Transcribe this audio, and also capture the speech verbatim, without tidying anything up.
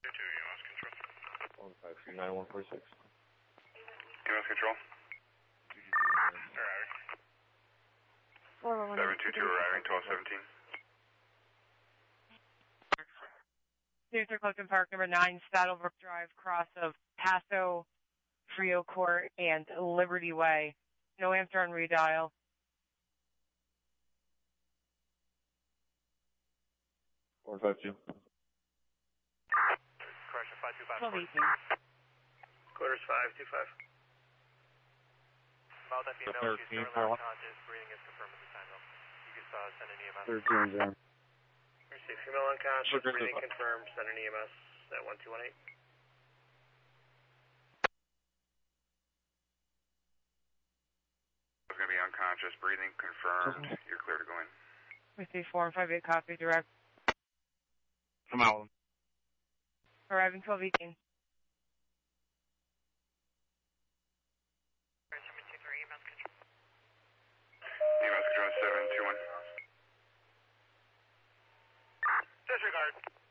one five three nine one four six. E M S control. seven two two arriving, twelve seventeen. Cruiser Clifton Park, number nine, Saddlebrook Drive, cross of Paso, Frio Court, and Liberty Way. No answer on redial. one five two. Correction, five two five. twelve eighteen. Quarters five two five. About that female, she's currently unconscious. Breathing is confirmed at the time, though. You can uh, send an E M S. thirteen zero. Receive female unconscious. Breathing confirmed. Send an E M S at one two one eight. It's going to be unconscious. Breathing confirmed. You're clear to go in. Receive four and five eight, copy, direct. I'm out. Arriving twelve eighteen. E M S control seven two one. Disregard.